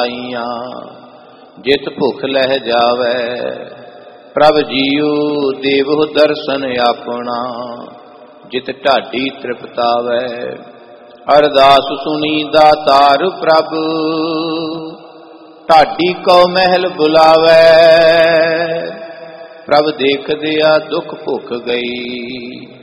ਜਿਤ ਭੁਖ ਲਹਿ ਜਾਵੈ, ਪ੍ਰਭ ਜੀਉ ਦੇਵਹੁ ਦਰਸ਼ਨ ਆਪਣਾ, ਜਿਤ ਢਾਡੀ ਤ੍ਰਿਪਤਾਵੈ। ਅਰਦਾਸ ਸੁਣੀ ਦਾਤਾਰ ਪ੍ਰਭ, ਢਾਡੀ ਕਉ ਮਹਿਲ ਬੁਲਾਵੈ। ਪ੍ਰਭ ਦੇਖਦਿਆ ਦੁਖ ਭੁਖ ਗਈ,